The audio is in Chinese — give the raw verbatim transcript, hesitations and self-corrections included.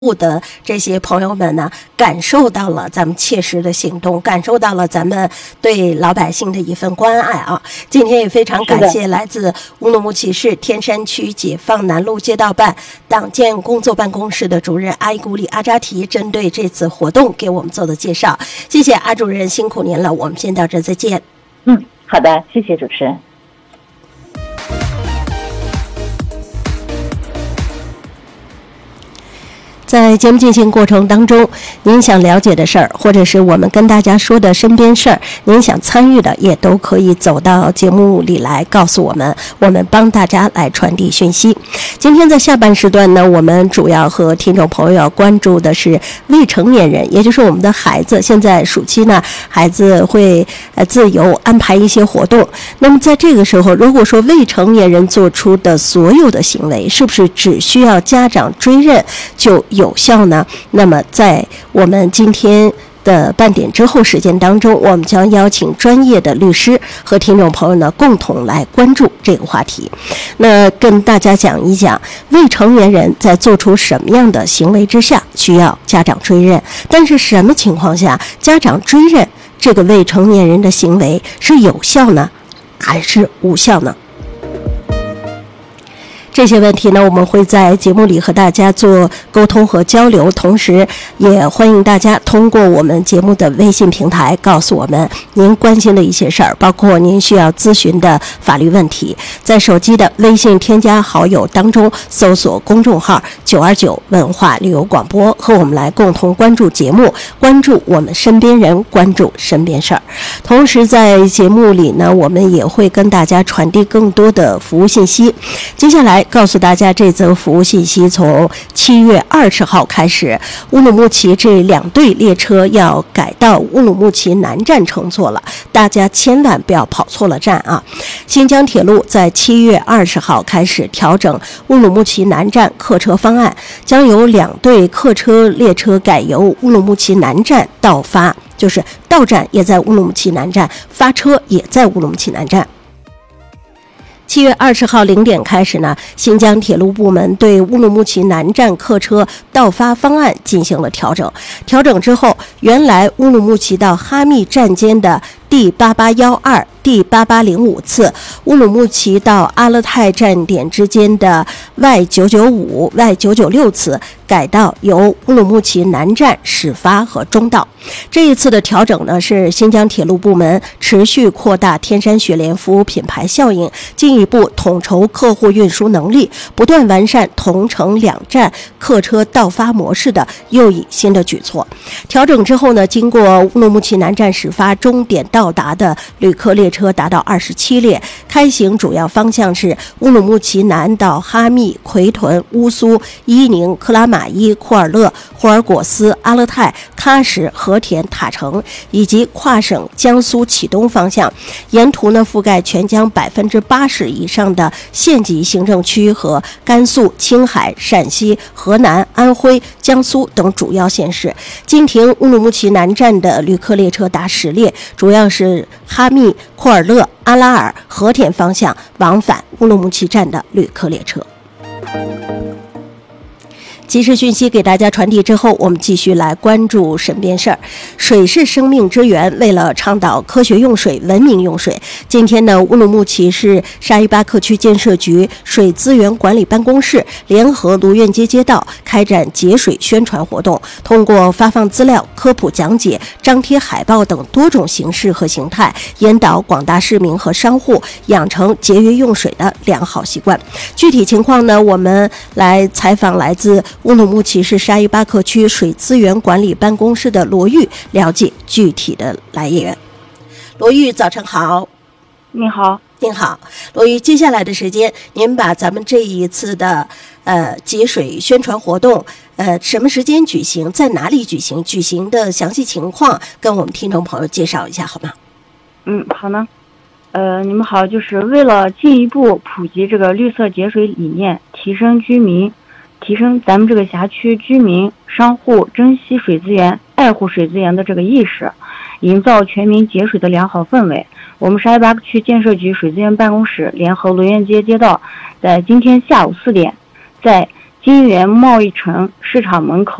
的这些朋友们呢，感受到了咱们切实的行动，感受到了咱们对老百姓的一份关爱啊！今天也非常感谢来自乌鲁木齐市天山区解放南路街道办党建工作办公室的主任阿依古里阿扎提针对这次活动给我们做的介绍。谢谢阿主任，辛苦您了，我们先到这儿再见。 嗯，好的，谢谢主持人。 在节目进行过程当中，您想了解的事儿，或者是我们跟大家说的身边事儿，您想参与的，也都可以走到节目里来告诉我们，我们帮大家来传递讯息。今天在下半时段呢，我们主要和听众朋友要关注的是未成年人，也就是我们的孩子。现在暑期呢，孩子会呃自由安排一些活动。那么在这个时候，如果说未成年人做出的所有的行为，是不是只需要家长追认就有效呢？那么在我们今天的半点之后时间当中，我们将邀请专业的律师和听众朋友呢共同来关注这个话题。那跟大家讲一讲未成年人在做出什么样的行为之下需要家长追认，但是什么情况下家长追认这个未成年人的行为是有效呢，还是无效呢？这些问题呢，我们会在节目里和大家做沟通和交流，同时也欢迎大家通过我们节目的微信平台告诉我们您关心的一些事儿，包括您需要咨询的法律问题。在手机的微信添加好友当中搜索公众号九二九文化旅游广播，和我们来共同关注节目，关注我们身边人，关注身边事儿。同时在节目里呢，我们也会跟大家传递更多的服务信息。接下来告诉大家这则服务信息，从七月二十号开始，乌鲁木齐这两队列车要改到乌鲁木齐南站乘坐了，大家千万不要跑错了站啊！新疆铁路在七月二十号开始调整乌鲁木齐南站客车方案，将由两队客车列车改由乌鲁木齐南站到发，就是到站也在乌鲁木齐南站，发车也在乌鲁木齐南站。七月二十号零点开始呢，新疆铁路部门对乌鲁木齐南站客车到发方案进行了调整。调整之后，原来乌鲁木齐到哈密站间的第八八一二、第八八零五次，乌鲁木齐到阿勒泰站点之间的 Y 九九五、Y 九九六次，改到由乌鲁木齐南站始发和终到。这一次的调整呢，是新疆铁路部门持续扩大天山雪莲服务品牌效应，进一步统筹客户运输能力，不断完善同城两站客车到发模式的又一新的举措。调整之后呢，经过乌鲁木齐南站始发终点到达的旅客列车达到二十七列，开行主要方向是乌鲁木齐南到哈密、奎屯、乌苏、伊宁、克拉玛依、库尔勒、霍尔果斯、阿勒泰、喀什、和田、塔城以及跨省江苏启东方向，沿途呢覆盖全疆百分之八十以上的县级行政区和甘肃、青海、陕西、河南、安徽、江苏等主要县市。经停乌鲁木齐南站的旅客列车达十列，主要是哈密、库尔勒、阿拉尔、和田方向往返乌鲁木齐站的旅客列车。及时讯息给大家传递之后，我们继续来关注身边事儿。水是生命之源，为了倡导科学用水、文明用水，今天呢，乌鲁木齐市沙依巴克区建设局水资源管理办公室联合卢苑街街道开展节水宣传活动，通过发放资料、科普讲解、张贴海报等多种形式和形态，引导广大市民和商户养成节约用水的良好习惯。具体情况呢，我们来采访来自乌鲁木齐市沙依巴克区水资源管理办公室的罗玉，了解具体的来源。罗玉，早晨好。 你好。 您好，罗玉，接下来的时间，您把咱们这一次的呃节水宣传活动，呃，什么时间举行，在哪里举行，举行的详细情况，跟我们听众朋友介绍一下好吗？ 嗯，好呢。呃，你们好，就是为了进一步普及这个绿色节水理念，提升居民。提升咱们这个辖区居民、商户珍惜水资源、爱护水资源的这个意识，营造全民节水的良好氛围。我们沙依巴克区建设局水资源办公室联合卢苑街街道，在今天下午四点，在金源贸易城市场门口